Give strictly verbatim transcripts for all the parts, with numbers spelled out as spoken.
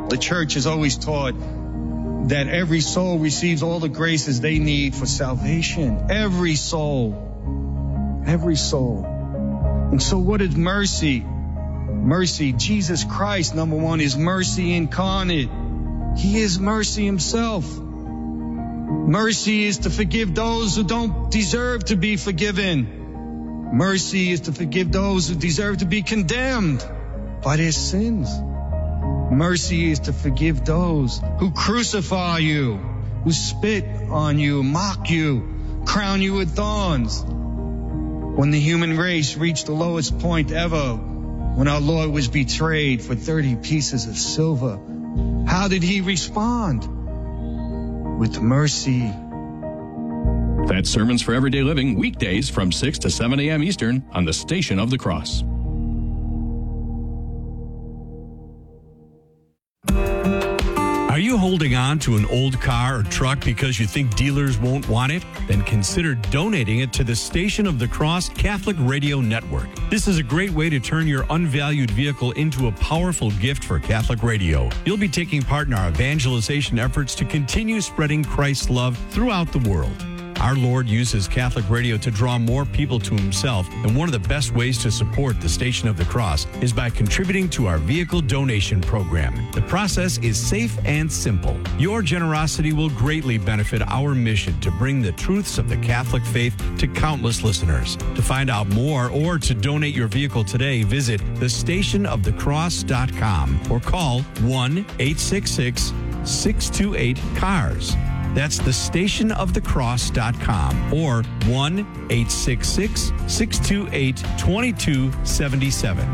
The church has always taught that every soul receives all the graces they need for salvation. Every soul. Every soul. And so what is mercy? Mercy, Jesus Christ, number one, is mercy incarnate. He is mercy himself. Mercy is to forgive those who don't deserve to be forgiven. Mercy is to forgive those who deserve to be condemned by their sins. Mercy is to forgive those who crucify you, who spit on you, mock you, crown you with thorns. When the human race reached the lowest point ever, when our Lord was betrayed for thirty pieces of silver, how did he respond? With mercy. That's Sermons for Everyday Living, weekdays from six to seven a.m. Eastern on the Station of the Cross. Are you holding on to an old car or truck because you think dealers won't want it? Then consider donating it to the Station of the Cross Catholic Radio Network. This is a great way to turn your unvalued vehicle into a powerful gift for Catholic radio. You'll be taking part in our evangelization efforts to continue spreading Christ's love throughout the world. Our Lord uses Catholic radio to draw more people to himself, and one of the best ways to support the Station of the Cross is by contributing to our vehicle donation program. The process is safe and simple. Your generosity will greatly benefit our mission to bring the truths of the Catholic faith to countless listeners. To find out more or to donate your vehicle today, visit the station of the cross dot com or call one eight six six, six two eight, C A R S. That's the station of the cross dot com or one eight six six, six two eight, two two seven seven.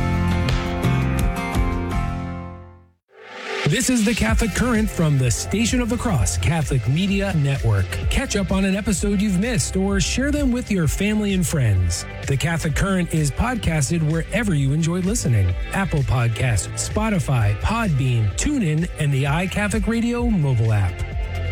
This is the Catholic Current from the Station of the Cross Catholic Media Network. Catch up on an episode you've missed or share them with your family and friends. The Catholic Current is podcasted wherever you enjoy listening. Apple Podcasts, Spotify, Podbean, TuneIn, and the iCatholic Radio mobile app.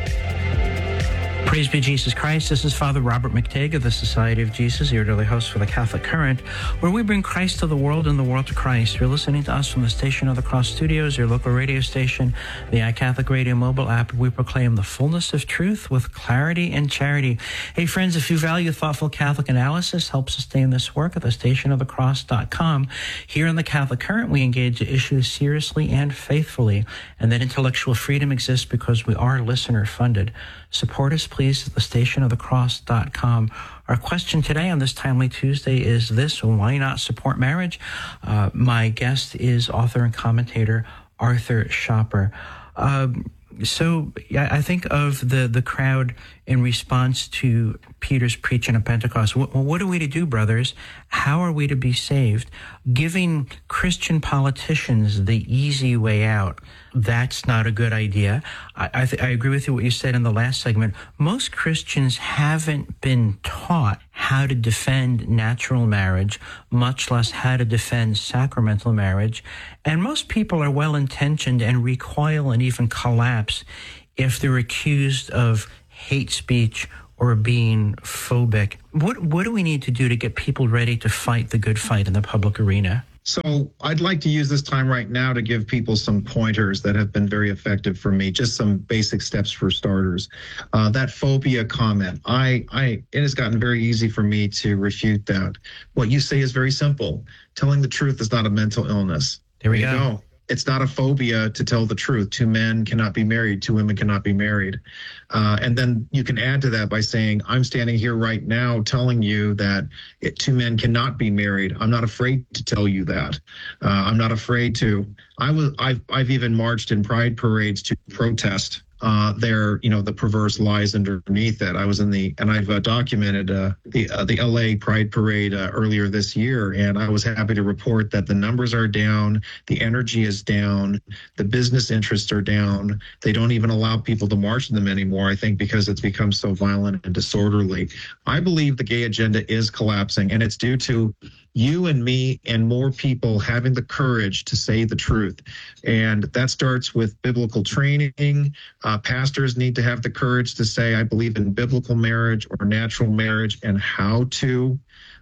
Praise be Jesus Christ. This is Father Robert McTague of the Society of Jesus, your daily host for the Catholic Current, where we bring Christ to the world and the world to Christ. You're listening to us from the Station of the Cross Studios, your local radio station, the iCatholic Radio mobile app. We proclaim the fullness of truth with clarity and charity. Hey, friends, if you value thoughtful Catholic analysis, help sustain this work at the station of the cross dot com. Here in the Catholic Current, we engage issues seriously and faithfully, and that intellectual freedom exists because we are listener-funded. Support us, please, at the station of the cross dot com. Our question today on this timely Tuesday is this: why not support marriage? Uh, my guest is author and commentator Arthur Schapper. Um, so yeah, I think of the, the crowd in response to Peter's preaching at Pentecost. Well, what are we to do, brothers? How are we to be saved? Giving Christian politicians the easy way out, that's not a good idea. I, I, th- I agree with you what you said in the last segment. Most Christians haven't been taught how to defend natural marriage, much less how to defend sacramental marriage. And most people are well-intentioned and recoil and even collapse if they're accused of hate speech or being phobic. What what do we need to do to get people ready to fight the good fight in the public arena? So I'd like to use this time right now to give people some pointers that have been very effective for me, just some basic steps for starters. Uh, that phobia comment, I, I, it has gotten very easy for me to refute that. What you say is very simple. Telling the truth is not a mental illness. There we there you go. go. It's not a phobia to tell the truth. Two men cannot be married. Two women cannot be married. Uh, and then you can add to that by saying, I'm standing here right now telling you that it, two men cannot be married. I'm not afraid to tell you that. Uh, I'm not afraid to. I was. I've, I've even marched in pride parades to protest uh, their, you know, the perverse lies underneath it. I was in the, and I've uh, documented uh, the uh, the L A Pride Parade uh, earlier this year, and I was happy to report that the numbers are down, the energy is down, the business interests are down. They don't even allow people to march in them anymore, I think, because it's become so violent and disorderly. I believe the gay agenda is collapsing, and it's due to you and me and more people having the courage to say the truth. And that starts with biblical training. Uh, pastors need to have the courage to say, I believe in biblical marriage or natural marriage and how to.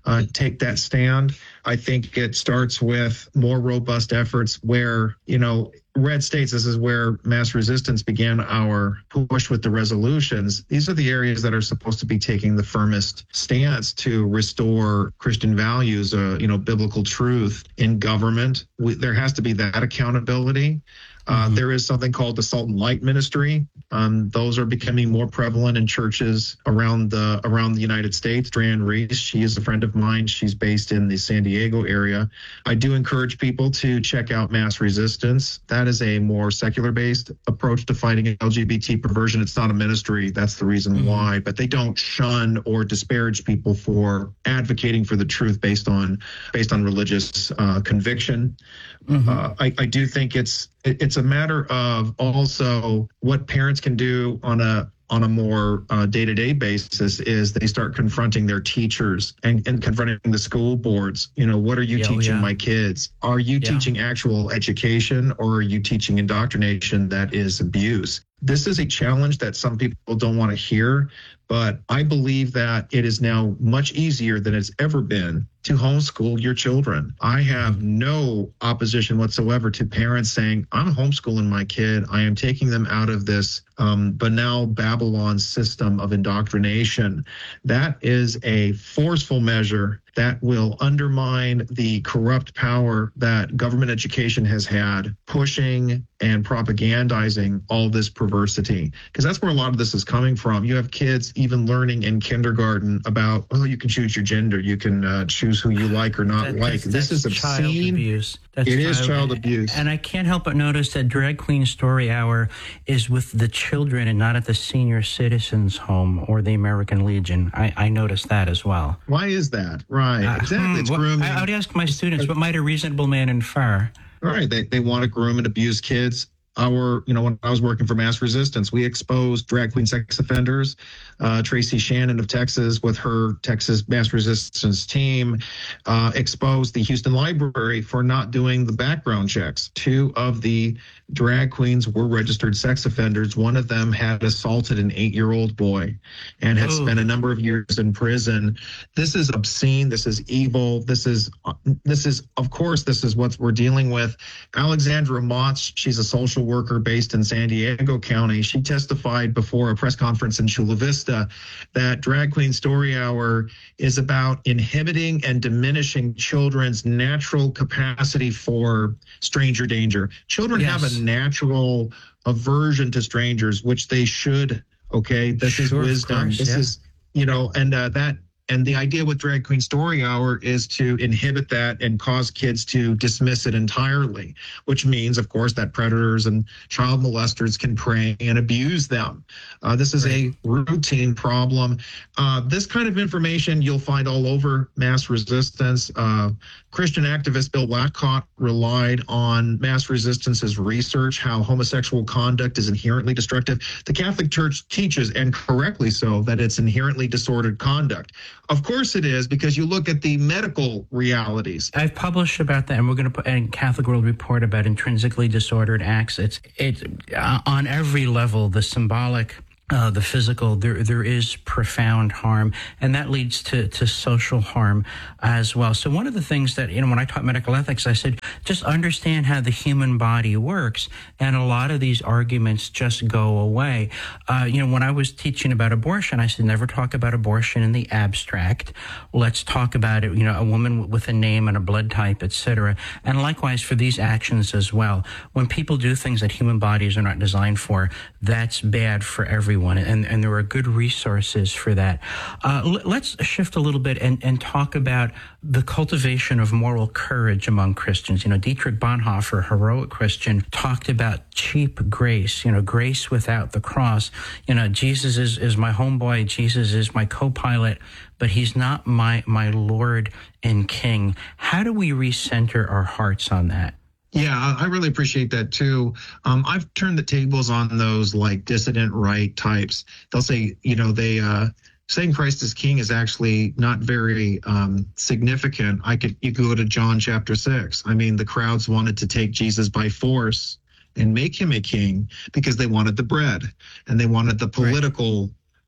uh, take that stand. I think it starts with more robust efforts where, you know, red states, this is where mass resistance began our push with the resolutions. These are the areas that are supposed to be taking the firmest stance to restore Christian values, uh, you know, biblical truth in government. We, there has to be that accountability. Uh, mm-hmm. There is something called the Salt and Light Ministry. Um, those are becoming more prevalent in churches around the around the United States. Dran Reese, she is a friend of mine. She's based in the San Diego area. I do encourage people to check out Mass Resistance. That is a more secular-based approach to fighting L G B T perversion. It's not a ministry. That's the reason mm-hmm. why. But they don't shun or disparage people for advocating for the truth based on based on religious uh, conviction. Mm-hmm. Uh, I, I do think it's it's a matter of also what parents can do on a on a more uh, day-to-day basis is they start confronting their teachers and, and confronting the school boards. You know, what are you yeah, teaching yeah. my kids? Are you yeah. teaching actual education, or are you teaching indoctrination that is abuse? This is a challenge that some people don't want to hear, but I believe that it is now much easier than it's ever been to homeschool your children. I have no opposition whatsoever to parents saying, I'm homeschooling my kid. I am taking them out of this um, banal Babylon system of indoctrination. That is a forceful measure that will undermine the corrupt power that government education has had, pushing and propagandizing all this perversity. Because that's where a lot of this is coming from. You have kids even learning in kindergarten about, oh, you can choose your gender, you can uh, choose who you like or not that, like. That's, this that's is obscene. Child abuse. That's it child, is child abuse. And I can't help but notice that Drag Queen Story Hour is with the children and not at the senior citizens home or the American Legion. I, I noticed that as well. Why is that? Right. Uh, exactly. hmm, it's well, grooming. I, I would ask my students, what might a reasonable man infer? Right. They, they want to groom and abuse kids. Our, you know, when I was working for Mass Resistance, we exposed drag queen sex offenders. Uh, Tracy Shannon of Texas, with her Texas Mass Resistance team, uh, exposed the Houston Library for not doing the background checks. Two of the drag queens were registered sex offenders. One of them had assaulted an eight-year-old boy and had oh. spent a number of years in prison. This is obscene. This is evil. This is, this is, of course, this is what we're dealing with. Alexandra Motz, she's a social worker based in San Diego County. She testified before a press conference in Chula Vista that Drag Queen Story Hour is about inhibiting and diminishing children's natural capacity for stranger danger. Children yes. have a natural aversion to strangers, which they should. Okay, this sure, is wisdom. Course, this yeah. is, you know, and uh, that. And the idea with Drag Queen Story Hour is to inhibit that and cause kids to dismiss it entirely, which means, of course, that predators and child molesters can prey and abuse them. Uh, this is right. a routine problem. Uh, this kind of information you'll find all over Mass Resistance. Uh, Christian activist Bill Lacott relied on Mass Resistance's research, how homosexual conduct is inherently destructive. The Catholic Church teaches, and correctly so, that it's inherently disordered conduct. Of course it is, because you look at the medical realities. I've published about that, and we're going to put a Catholic World Report about intrinsically disordered acts. It's it's uh, on every level, the symbolic, Uh, the physical, there there is profound harm, and that leads to, to social harm as well. So one of the things that, you know, when I taught medical ethics, I said, just understand how the human body works, and a lot of these arguments just go away. Uh, you know, when I was teaching about abortion, I said, never talk about abortion in the abstract. Let's talk about it, you know, a woman with a name and a blood type, et cetera. And likewise for these actions as well. When people do things that human bodies are not designed for, that's bad for everyone. And, and there are good resources for that. Uh, l- let's shift a little bit and, and talk about the cultivation of moral courage among Christians. You know, Dietrich Bonhoeffer, heroic Christian, talked about cheap grace, you know, grace without the cross. You know, Jesus is, is my homeboy, Jesus is my co-pilot, but he's not my, my Lord and King. How do we recenter our hearts on that? Yeah, I really appreciate that too. Um, I've turned the tables on those like dissident right types. They'll say, you know, they uh, saying Christ is king is actually not very um, significant. I could you could go to John chapter six. I mean, the crowds wanted to take Jesus by force and make him a king because they wanted the bread and they wanted the political. Right.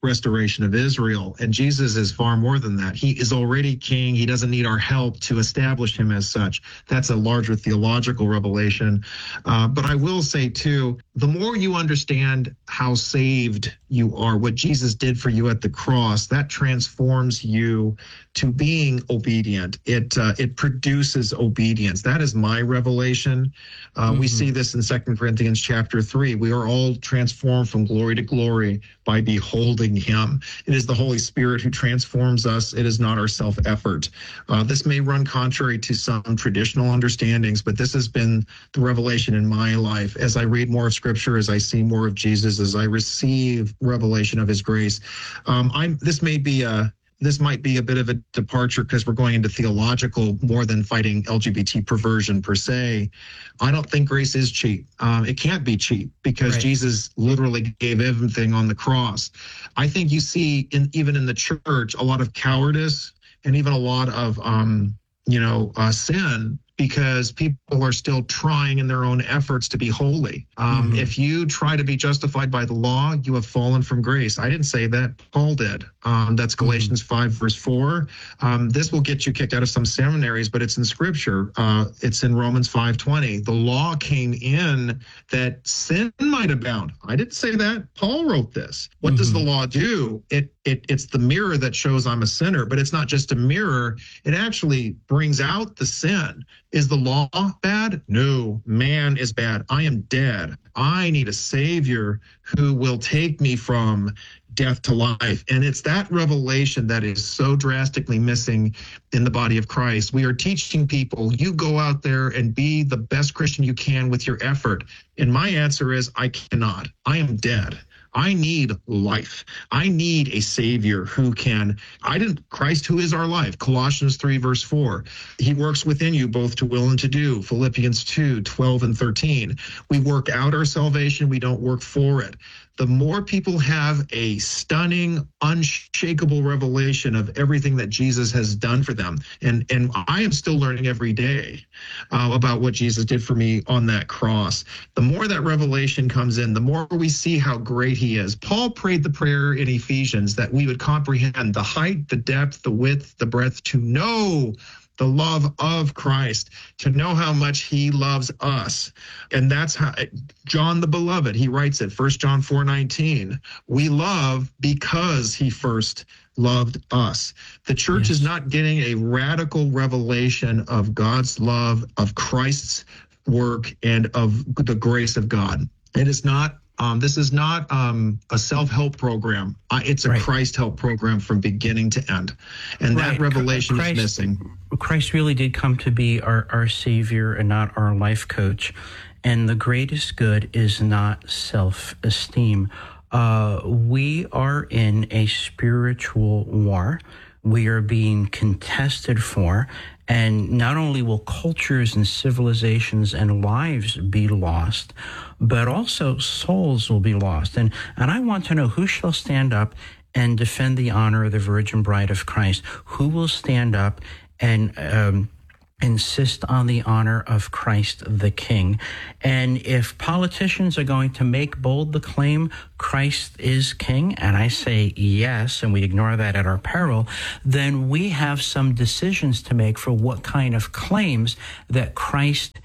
restoration of Israel. And Jesus is far more than that. He is already king. He doesn't need our help to establish him as such. That's a larger theological revelation. Uh, but I will say, too, the more you understand how saved you are, what Jesus did for you at the cross, that transforms you to being obedient. It uh, it produces obedience. That is my revelation. Uh, mm-hmm. We see this in Second Corinthians chapter three. We are all transformed from glory to glory by beholding him. It is the Holy Spirit who transforms us. It is not our self-effort. Uh, this may run contrary to some traditional understandings, but this has been the revelation in my life. As I read more of Scripture, as I see more of Jesus, as I receive revelation of his grace, um, I'm. This may be a This might be a bit of a departure because we're going into theological more than fighting L G B T perversion per se. I don't think grace is cheap. Um, it can't be cheap because right. Jesus literally gave everything on the cross. I think you see in even in the church a lot of cowardice and even a lot of um, you know uh, sin, because people are still trying in their own efforts to be holy. Um, mm-hmm. If you try to be justified by the law, you have fallen from grace. I didn't say that. Paul did. Um, that's Galatians mm-hmm. five, verse four. Um, this will get you kicked out of some seminaries, but it's in Scripture. Uh, it's in Romans five twenty. The law came in that sin might abound. I didn't say that. Paul wrote this. What mm-hmm. does the law do? It It, it's the mirror that shows I'm a sinner, but it's not just a mirror. It actually brings out the sin. Is the law bad? No, man is bad. I am dead. I need a Savior who will take me from death to life. And it's that revelation that is so drastically missing in the body of Christ. We are teaching people, you go out there and be the best Christian you can with your effort. And my answer is, I cannot. I am dead. I need life. I need a Savior who can, I didn't, Christ who is our life. Colossians three, verse four. He works within you both to will and to do. Philippians two, twelve and thirteen. We work out our salvation. We don't work for it. The more people have a stunning, unshakable revelation of everything that Jesus has done for them, and, and I am still learning every day uh, about what Jesus did for me on that cross. The more that revelation comes in, the more we see how great he is. Paul prayed the prayer in Ephesians that we would comprehend the height, the depth, the width, the breadth, to know the love of Christ, to know how much he loves us. And that's how John the Beloved, he writes it, First John four nineteen. We love because he first loved us. The church yes. is not getting a radical revelation of God's love, of Christ's work, and of the grace of God. It is not Um, this is not um, a self-help program. Uh, it's a right. Christ help program from beginning to end. And right. that revelation Christ, is missing. Christ really did come to be our, our Savior and not our life coach. And the greatest good is not self-esteem. Uh, we are in a spiritual war. We are being contested for. And not only will cultures and civilizations and lives be lost, but also souls will be lost. And, and I want to know, who shall stand up and defend the honor of the Virgin Bride of Christ? Who will stand up and um, insist on the honor of Christ the King? And if politicians are going to make bold the claim Christ is King, and I say yes, and we ignore that at our peril, then we have some decisions to make for what kind of claims that Christ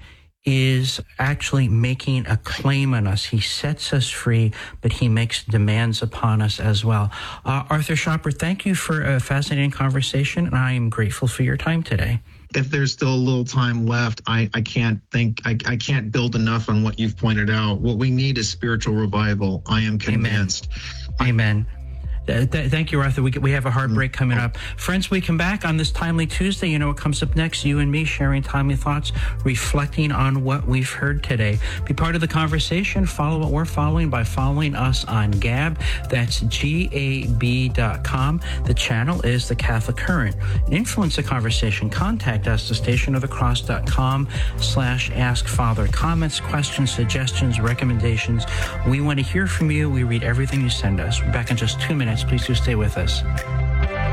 is actually making a claim on us. He sets us free, but he makes demands upon us as well. Uh, Arthur Schapper, thank you for a fascinating conversation, and I am grateful for your time today. If there's still a little time left, I, I can't think, I, I can't build enough on what you've pointed out. What we need is spiritual revival. I am convinced. Amen. Amen. Th- th- thank you, Arthur. We, we have a hard break coming up. Friends, we come back on this Timely Tuesday. You know what comes up next? You and me sharing timely thoughts, reflecting on what we've heard today. Be part of the conversation. Follow what we're following by following us on Gab. That's G A B dot com. The channel is The Catholic Current. Influence the conversation. Contact us at stationofthecross.com slash ask father. Comments, questions, suggestions, recommendations. We want to hear from you. We read everything you send us. We're back in just two minutes. Please do stay with us.